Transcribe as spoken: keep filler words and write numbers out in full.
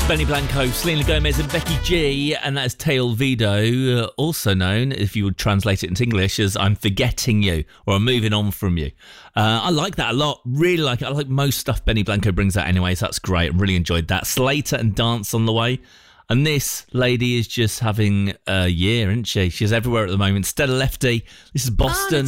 Benny Blanco, Selena Gomez and Becky G, and that's Te Olvido, uh, also known, if you would translate it into English, as I'm Forgetting You, or I'm Moving On From You. Uh, I like that a lot, really like it. I like most stuff Benny Blanco brings out anyway, so that's great. I really enjoyed that. Slater and Dance on the way. And this lady is just having a year, isn't she? She's everywhere at the moment. Stella Lefty, this is Boston.